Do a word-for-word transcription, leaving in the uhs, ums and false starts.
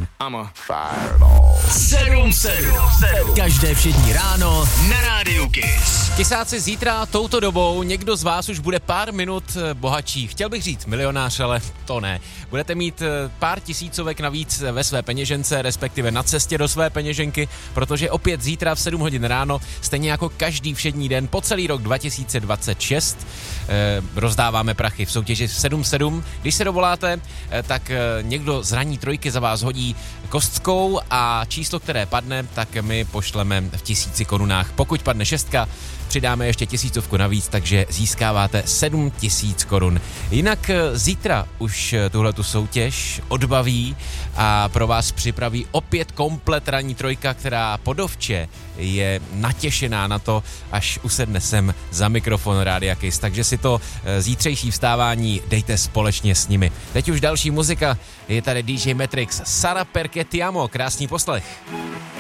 I'm a fireball. sedm sedm. Každé všední ráno na Rádiu Kiss. Kisáci, zítra touto dobou někdo z vás už bude pár minut bohatší. Chtěl bych říct milionář, ale to ne. Budete mít pár tisícovek navíc ve své peněžence, respektive na cestě do své peněženky, protože opět zítra v sedm hodin ráno, stejně jako každý všední den po celý rok dva tisíce dvacet šest, eh, rozdáváme prachy v soutěži sedm sedm. Když se dovoláte, eh, tak eh, někdo z ranní trojky za vás hodí kostkou a číslo, které padne, tak my pošleme v tisíci korunách. Pokud padne šestka, přidáme ještě tisícovku navíc, takže získáváte sedm tisíc korun. Jinak zítra už tuhletu soutěž odbaví a pro vás připraví opět komplet ranní trojka, která podovče je natěšená na to, až usedne sem za mikrofon Rádia Kiss. Takže si to zítřejší vstávání dejte společně s nimi. Teď už další muzika, je tady D J Matrix, Sara Perché ti amo, krásný poslech.